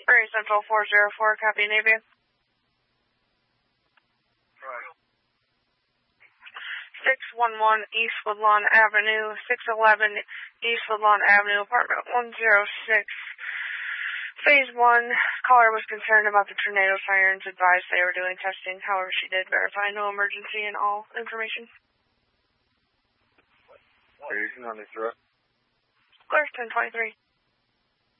Prairie Central 404, copy Navy. Right. 611 East Woodlawn Avenue, 611 East Woodlawn Avenue, apartment 106. Phase 1, caller was concerned about the tornado sirens, advised they were doing testing. However, she did verify no emergency in all information. Are you on the threat? Clear, 1023.